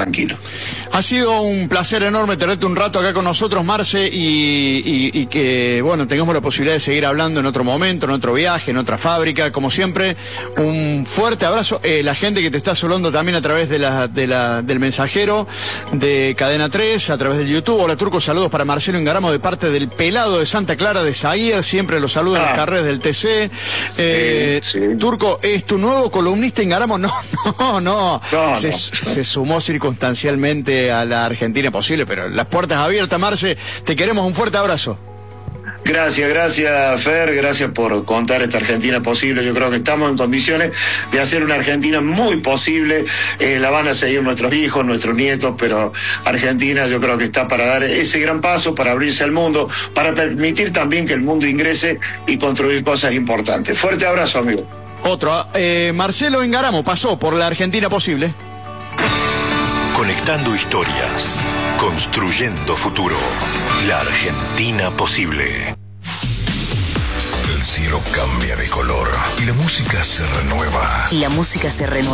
tranquilo. Ha sido un placer enorme tenerte un rato acá con nosotros, Marce, y que, bueno, tengamos la posibilidad de seguir hablando en otro momento, en otro viaje, en otra fábrica. Como siempre, un fuerte abrazo. La gente que te está saludando también a través del mensajero de Cadena 3, a través del YouTube. Hola, Turco, saludos para Marcelo Ingaramo de parte del Pelado de Santa Clara de Zaguier. Siempre los saluda en las carreras del TC. Sí. Turco, ¿es tu nuevo columnista Ingaramo? No. Se sumó circunstancialmente a la Argentina Posible, pero las puertas abiertas, Marce. Te queremos, un fuerte abrazo. Gracias, Fer, gracias por contar esta Argentina Posible. Yo creo que estamos en condiciones de hacer una Argentina muy posible. La van a seguir nuestros hijos, nuestros nietos, pero Argentina yo creo que está para dar ese gran paso, para abrirse al mundo, para permitir también que el mundo ingrese y construir cosas importantes. Fuerte abrazo, amigo. Otro, Marcelo Ingaramo pasó por la Argentina Posible. Conectando historias, construyendo futuro. La Argentina Posible. El cielo cambia de color y la música se renueva.